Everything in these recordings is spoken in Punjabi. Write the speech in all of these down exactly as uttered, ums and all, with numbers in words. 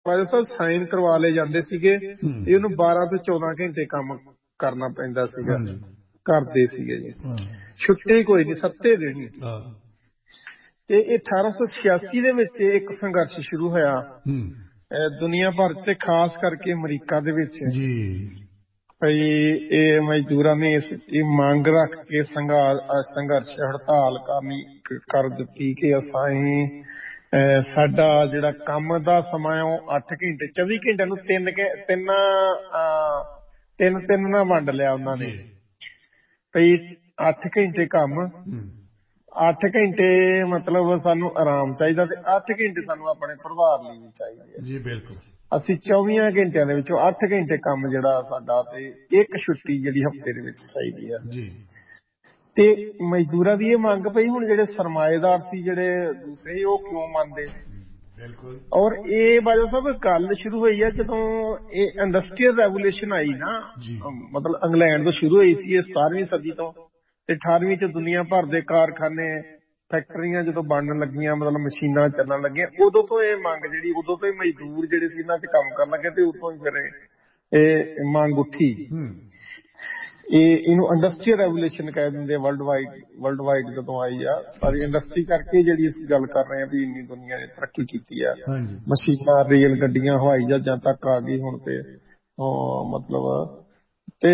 ਬਾਜਵਾ ਸਾਹਿਬ ਸਾਈਨ ਕਰਵਾ ਲਏ ਜਾਂਦੇ ਸੀਗੇ, ਇਹਨੂੰ ਬਾਰਾਂ ਤੋਂ ਚੌਦਾਂ ਘੰਟੇ ਕੰਮ ਕਰਨਾ ਪੈਂਦਾ ਸੀਗਾ, ਕਰਦੇ ਸੀਗੇ ਜੀ, ਛੁੱਟੀ ਕੋਈ ਨਹੀਂ, ਸੱਤੇ ਦਿਨ। ਤੇ ਇਹ ਅਠਾਰਾਂ ਸੌ ਛਿਆਸੀ ਦੇ ਵਿੱਚ ਇੱਕ ਸੰਘਰਸ਼ ਸ਼ੁਰੂ ਹੋਇਆ ਦੁਨੀਆ ਭਰ ਤੇ ਖਾਸ ਕਰਕੇ ਅਮਰੀਕਾ ਦੇ ਵਿੱਚ, ਭਈ ਇਹ ਮਜ਼ਦੂਰਾਂ ਨੇ ਇਹ ਮੰਗ ਰੱਖ ਕੇ ਸੰਘਰਸ਼ ਹੜਤਾਲ ਕਰਨੀ ਕਰ ਦਿੱਤੀ ਕਿ ਅਸਾਂ ਸਾਡਾ ਜਿਹੜਾ ਕੰਮ ਦਾ ਸਮਾਂ ਉਹ ਅੱਠ ਘੰਟੇ ਚੌਵੀ ਘੰਟਿਆਂ ਨੂੰ ਤਿੰਨ ਤਿੰਨ ਤਿੰਨ ਤਿੰਨ ਨਾਲ ਵੰਡ ਲਿਆ ਉਹਨਾਂ ਨੇ, ਭਈ ਅੱਠ ਘੰਟੇ ਕੰਮ, ਅੱਠ ਘੰਟੇ ਮਤਲਬ ਸਾਨੂੰ ਆਰਾਮ ਚਾਹੀਦਾ ਤੇ ਅੱਠ ਘੰਟੇ ਸਾਨੂੰ ਆਪਣੇ ਪਰਿਵਾਰ ਲਈ ਵੀ ਚਾਹੀਦੇ ਆ ਜੀ। ਬਿਲਕੁਲ ਅਸੀਂ ਚੌਵੀਆਂ ਘੰਟਿਆਂ ਦੇ ਵਿੱਚੋਂ ਅੱਠ ਘੰਟੇ ਕੰਮ ਜਿਹੜਾ ਸਾਡਾ ਤੇ ਇੱਕ ਛੁੱਟੀ ਜਿਹੜੀ ਹਫ਼ਤੇ ਦੇ ਵਿੱਚ ਚਾਹੀਦੀ ਆ ਜੀ। ਤੇ ਮਜ਼ਦੂਰਾਂ ਦੀ ਇਹ ਮੰਗ ਪਈ, ਹੁਣ ਜਿਹੜੇ ਸਰਮਾਏਦਾਰ ਸੀ ਜਿਹੜੇ ਦੂਸਰੇ ਉਹ ਕਿਉਂ ਮੰਨਦੇ। ਬਿਲਕੁਲ। ਔਰ ਇਹ ਬਾਜਵਾ ਸਾਹਿਬ ਗੱਲ ਸ਼ੁਰੂ ਹੋਈ ਆ ਜਦੋਂ ਇਹ ਇੰਡਸਟਰੀਅਲ ਰੈਵੂਲਿਊਸ਼ਨ ਆਈ ਨਾ, ਮਤਲਬ ਇੰਗਲੈਂਡ ਤੋਂ ਸ਼ੁਰੂ ਹੋਈ ਸੀ ਇਹ ਸਤਾਰਵੀਂ ਸਦੀ ਤੋਂ, ਤੇ ਅਠਾਰਵੀਂ ਚ ਦੁਨੀਆ ਭਰ ਦੇ ਕਾਰਖਾਨੇ ਫੈਕਟਰੀਆਂ ਜਦੋਂ ਬਣਨ ਲੱਗੀਆਂ, ਮਤਲਬ ਮਸ਼ੀਨਾਂ ਚੱਲਣ ਲੱਗੀਆਂ, ਉਦੋਂ ਤੋਂ ਇਹ ਮੰਗ ਜਿਹੜੀ ਉਦੋਂ ਤੋਂ ਹੀ ਮਜ਼ਦੂਰ ਜਿਹੜੇ ਸੀ ਇਹਨਾਂ ਚ ਕੰਮ ਕਰਨ ਲੱਗੇ ਤੇ ਉਦੋਂ ਹੀ ਫਿਰ ਇਹ ਮੰਗ ਉੱਠੀ। ਇਹ ਇਹਨੂੰ ਇੰਡਸਟਰੀਅਲ ਰੈਵੂਲਿਊਸ਼ਨ ਕਹਿ ਦਿੰਦੇ ਵਰਲਡ ਵਾਈਡ, ਵਰਲਡ ਵਾਈਡ ਜਦੋਂ ਆਈ ਆ ਸਾਰੀ ਇੰਡਸਟਰੀ ਕਰਕੇ ਜਿਹੜੀ ਅਸੀਂ ਗੱਲ ਕਰ ਰਹੇ ਹਾਂ ਵੀ ਇੰਨੀ ਦੁਨੀਆ ਨੇ ਤਰੱਕੀ ਕੀਤੀ ਆ, ਮਸ਼ੀਨਾਂ, ਰੇਲ ਗੱਡੀਆਂ, ਹਵਾਈ ਜਹਾਜ਼ਾਂ ਤੱਕ ਆ ਗਈ ਹੁਣ ਤੇ ਮਤਲਬ। ਤੇ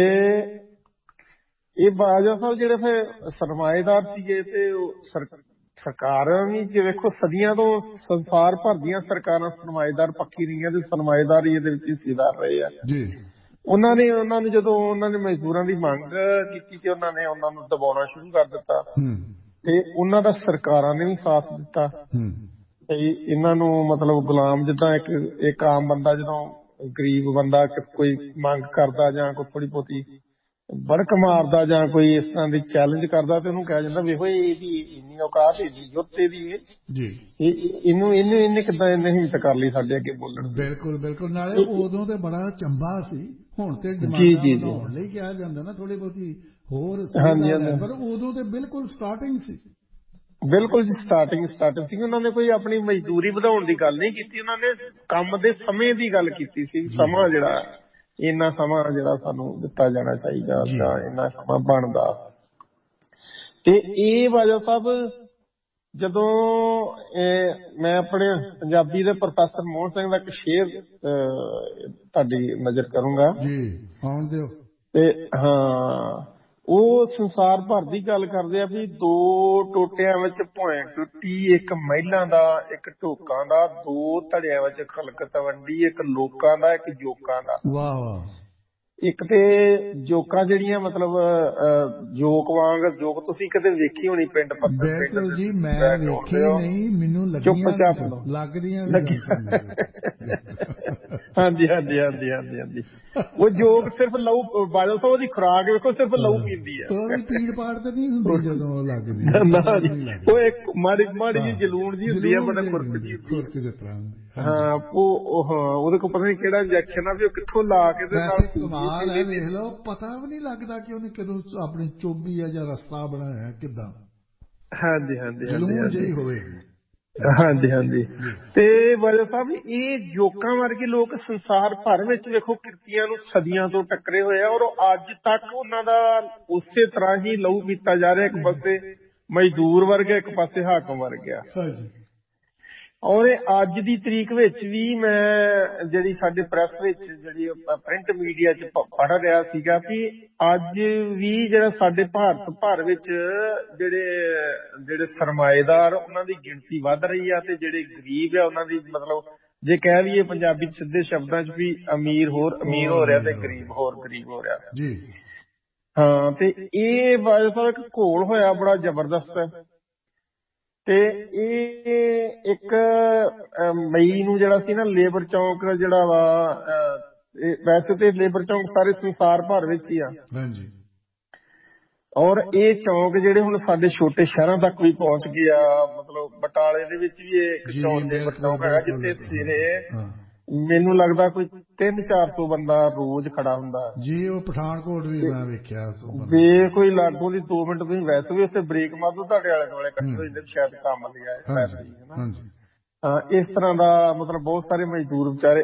ਇਹ ਬਾਜਵਾ ਸਾਹਿਬ ਜਿਹੜੇ ਫਿਰ ਸਰਮਾਏਦਾਰ ਸੀਗੇ ਤੇ ਸਰਕਾਰਾਂ ਵੀ ਜੇ ਵੇਖੋ ਸਦੀਆਂ ਤੋਂ ਸੰਸਾਰ ਭਰ ਦੀਆਂ ਸਰਕਾਰਾਂ ਸਰਮਾਏਦਾਰ ਪੱਖੀ ਰਹੀਆਂ ਤੇ ਸਰਮਾਏਦਾਰ ਹੀ ਇਹਦੇ ਵਿੱਚ ਹਿੱਸੇਦਾਰ ਰਹੇ ਆ। ਉਹਨਾਂ ਨੇ ਉਹਨਾਂ ਨੂੰ ਜਦੋਂ ਉਹਨਾਂ ਨੇ ਮਜ਼ਦੂਰਾਂ ਦੀ ਮੰਗ ਕੀਤੀ ਤੇ ਉਹਨਾਂ ਨੇ ਉਹਨਾਂ ਨੂੰ ਦਬਾਉਣਾ ਸ਼ੁਰੂ ਕਰ ਦਿੱਤਾ ਤੇ ਉਹਨਾਂ ਦਾ ਸਰਕਾਰਾਂ ਨੇ ਵੀ ਸਾਥ ਦਿੱਤਾ ਤੇ ਇਹਨਾਂ ਨੂੰ ਮਤਲਬ ਗੁਲਾਮ, ਜਿੱਦਾਂ ਇੱਕ ਇੱਕ ਆਮ ਬੰਦਾ ਜਦੋਂ ਗਰੀਬ ਬੰਦਾ ਕੋਈ ਮੰਗ ਕਰਦਾ ਜਾਂ ਕੋਈ ਥੋੜੀ ਬਹੁਤੀ ਬੜਕ ਮਾਰਦਾ ਜਾਂ ਕੋਈ ਇਸ ਤਰ੍ਹਾਂ ਦੀ ਚੈਲੰਜ ਕਰਦਾ ਤੇ ਉਹਨੂੰ ਕਿਹਾ ਜਾਂਦਾ ਵੇਖੋ ਇਹਦੀ ਇੰਨੀ ਔਕਾਤ, ਇਹਦੀ ਜੁਰਤ ਇਹਦੀ ਇਹਨੂੰ ਇਹਨੂੰ ਇਹਨੇ ਕਿੱਦਾਂ ਇਹਨੇ ਹਿੰਮਤ ਕਰ ਲਈ ਸਾਡੇ ਅੱਗੇ ਬੋਲਣ। ਬਿਲਕੁਲ ਬਿਲਕੁਲ। ਨਾਲੇ ਉਦੋਂ ਤੇ ਬੜਾ ਚੰਬਾ ਸੀ, ਹੁਣ ਤੇ ਡਿਮਾਂਡਾਂ ਵਧਾਉਣ ਲਈ ਕਿਹਾ ਜਾਂਦਾ ਨਾ ਥੋੜੀ ਬਹੁਤੀ ਹੋਰ, ਪਰ ਉਦੋਂ ਤੇ ਬਿਲਕੁਲ ਸਟਾਰਟਿੰਗ ਸੀ। ਬਿਲਕੁਲ ਜੀ ਸਟਾਰਟਿੰਗ ਸਟਾਰਟਿੰਗ ਸੀ। ਉਹਨਾਂ ਨੇ ਕੋਈ ਆਪਣੀ ਮਜ਼ਦੂਰੀ ਵਧਾਉਣ ਦੀ ਗੱਲ ਨਹੀਂ ਕੀਤੀ, ਉਹਨਾਂ ਨੇ ਕੰਮ ਦੇ ਸਮੇਂ ਦੀ ਗੱਲ ਕੀਤੀ ਸੀ, ਸਮਾਂ ਜਿਹੜਾ ਇੰਨਾ ਸਮਾਂ ਜਿਹੜਾ ਸਾਨੂੰ ਦਿੱਤਾ ਜਾਣਾ ਚਾਹੀਦਾ ਜਾਂ ਇੰਨਾ ਸਮਾਂ ਬਣਦਾ। ਤੇ ਇਹ ਬਾਜਵਾ ਸਾਹਿਬ ਜਦੋਂ ਮੈਂ ਆਪਣੇ ਪੰਜਾਬੀ ਦੇ ਪ੍ਰੋਫੈਸਰ ਮੋਹਨ ਸਿੰਘ ਦਾ ਇੱਕ ਸ਼ੇਅਰ ਤੁਹਾਡੀ ਨਜ਼ਰ ਕਰੂੰਗਾ ਤੇ ਹਾਂ, ਉਹ ਸੰਸਾਰ ਭਰ ਦੀ ਗੱਲ ਕਰਦੇ ਆ ਵੀ ਦੋ ਟੋਟਿਆਂ ਵਿੱਚ ਭੋਇੰ ਟੁੱਟੀ, ਇੱਕ ਮਹਿਲਾਂ ਦਾ ਇੱਕ ਢੋਕਾਂ ਦਾ, ਦੋ ਧੜਿਆਂ ਵਿੱਚ ਖਲਕਤ ਵੰਡੀ, ਇੱਕ ਲੋਕਾਂ ਦਾ ਇੱਕ ਜੋਕਾਂ ਦਾ। ਵਾਹ ਵਾਹ। ਇੱਕ ਤੇ ਜੋਕਾਂ ਜਿਹੜੀਆਂ ਮਤਲਬ ਜੋਕ ਵਾਂਗ, ਜੋਕ ਤੁਸੀਂ ਕਦੇ ਵੇਖੀ ਹੋਣੀ ਪਿੰਡ ਪੱਤਨ ਪਿੰਡ ਜੀ, ਮੈਂ ਵੇਖੀ ਨਹੀਂ, ਮੈਨੂੰ ਲੱਗਦੀਆਂ ਹਾਂਜੀ ਹਾਂਜੀ ਹਾਂਜੀ ਹਾਂਜੀ ਹਾਂਜੀ। ਉਹ ਜੋਕ ਸਿਰਫ ਲਹੂ, ਬਾਦਲ ਸਾਹਿਬ ਉਹਦੀ ਖੁਰਾਕ ਵੇਖੋ ਸਿਰਫ ਲਹੂ ਪੀਂਦੀ ਆ, ਪੀੜ ਪਾੜ ਤੇ ਨਹੀਂ ਹੁੰਦੀ ਜਦੋਂ ਲੱਗਦੀ ਨਾ ਜੀ, ਉਹ ਇੱਕ ਮਾੜੀ ਮਾੜੀ ਜਿਹੀ ਜਲੂਣ ਜੀ ਹੁੰਦੀ ਆ, ਬੜਾ ਖੁਰਕ ਜੀ ਹੁੰਦੀ ਹਾਂ, ਉਹ ਹਾਂ ਉਹਦੇ ਕੋਲ ਪਤਾ ਨੀ ਕਿਹੜਾ ਇੰਜੈਕਸ਼ਨ ਆ ਵੀ ਉਹ ਕਿੱਥੋਂ ਲਾ ਕੇ ਤੇ ਨਾਲ ਕਮਾਲ ਹੈ। ਵੇਖ ਲਓ ਪਤਾ ਵੀ ਨੀ ਲੱਗਦਾ ਕਿ ਉਹਨੇ ਕਦੋਂ ਆਪਣੀ ਚੋਬੀ ਆ ਜਾਂ ਰਸਤਾ ਬਣਾਇਆ ਕਿੱਦਾਂ। ਹਾਂਜੀ ਹਾਂਜੀ ਹਾਂਜੀ ਹੋਵੇ ਹਾਂਜੀ ਹਾਂਜੀ। ਤੇ ਬਾਜਵਾ ਸਾਹਿਬ ਇਹ ਜੋਕਾਂ ਵਰਗੇ ਲੋਕ ਸੰਸਾਰ ਭਰ ਵਿੱਚ ਵੇਖੋ ਕਿਰਤੀਆਂ ਨੂੰ ਸਦੀਆਂ ਤੋਂ ਟੱਕਰੇ ਹੋਏ ਆ, ਔਰ ਅੱਜ ਤੱਕ ਉਹਨਾਂ ਦਾ ਉਸੇ ਤਰ੍ਹਾਂ ਹੀ ਲਹੂ ਪੀਤਾ ਜਾ ਰਿਹਾ, ਇੱਕ ਪਾਸੇ ਮਜ਼ਦੂਰ ਵਰਗ, ਇੱਕ ਪਾਸੇ ਹਾਕਮ ਵਰਗ ਆ। ਔਰ ਅੱਜ ਦੀ ਤਰੀਕ ਵਿੱਚ ਵੀ ਮੈਂ ਜਿਹੜੀ ਸਾਡੇ ਪ੍ਰੈਸ ਵਿੱਚ ਜਿਹੜੀ ਪ੍ਰਿੰਟ ਮੀਡੀਆ ਚ ਪੜ੍ਹ ਰਿਹਾ ਸੀਗਾ ਵੀ ਅੱਜ ਵੀ ਜਿਹੜਾ ਸਾਡੇ ਭਾਰਤ ਭਰ ਵਿੱਚ ਜਿਹੜੇ ਜਿਹੜੇ ਸਰਮਾਏਦਾਰ ਉਹਨਾਂ ਦੀ ਗਿਣਤੀ ਵੱਧ ਰਹੀ ਆ ਤੇ ਜਿਹੜੇ ਗਰੀਬ ਆ ਉਹਨਾਂ ਦੀ, ਮਤਲਬ ਜੇ ਕਹਿ ਲਈਏ ਪੰਜਾਬੀ ਚ ਸਿੱਧੇ ਸ਼ਬਦਾਂ ਚ ਵੀ ਅਮੀਰ ਹੋਰ ਅਮੀਰ ਹੋ ਰਿਹਾ ਤੇ ਗਰੀਬ ਹੋਰ ਗਰੀਬ ਹੋ ਰਿਹਾ ਜੀ। ਹਾਂ, ਤੇ ਇਹ ਬਾਜਵਾ ਸਾਹਿਬ ਇੱਕ ਘੋਲ ਹੋਇਆ ਬੜਾ ਜ਼ਬਰਦਸਤ। ਤੇ ਇਹ ਇੱਕ ਮਈ ਨੂੰ ਜਿਹੜਾ ਸੀ ਨਾ ਲੇਬਰ ਚੌਂਕ ਜਿਹੜਾ ਵਾ, ਵੈਸੇ ਤੇ ਲੇਬਰ ਚੌਂਕ ਸਾਰੇ ਸੰਸਾਰ ਭਰ ਵਿੱਚ ਹੀ ਆ, ਔਰ ਇਹ ਚੌਂਕ ਜਿਹੜੇ ਹੁਣ ਸਾਡੇ ਛੋਟੇ ਸ਼ਹਿਰਾਂ ਤੱਕ ਵੀ ਪਹੁੰਚ ਗਏ ਆ, ਮਤਲਬ ਬਟਾਲੇ ਦੇ ਵਿੱਚ ਵੀ ਇਹ ਇੱਕ ਚੌਂਕ ਲੇਬਰ ਚੌਂਕ ਹੈਗਾ ਜਿੱਥੇ ਸਵੇਰੇ ਮੈਨੂੰ ਲੱਗਦਾ ਕੋਈ ਤਿੰਨ ਚਾਰ ਸੌ ਬੰਦਾ ਰੋਜ਼ ਖੜਾ ਹੁੰਦਾ ਜੀ। ਉਹ ਪਠਾਨਕੋਟ ਵੀ ਮੈਂ ਵੇਖਿਆ, ਜੇ ਕੋਈ ਲਾਗੋਂ ਦੀ ਦੋ ਮਿੰਟ ਤੁਸੀਂ ਵੈਸੇ ਵੀ ਉੱਥੇ ਬ੍ਰੇਕ ਮਾਰ ਦੋ ਤੁਹਾਡੇ ਆਲੇ ਦੁਆਲੇ ਇਕੱਠੇ ਹੋ ਜਾਂਦੇ, ਸ਼ਾਇਦ ਕੰਮ ਲਿਆ। ਹਾਂ, ਇਸ ਤਰ੍ਹਾਂ ਦਾ ਮਤਲਬ ਬਹੁਤ ਸਾਰੇ ਮਜ਼ਦੂਰ ਵਿਚਾਰੇ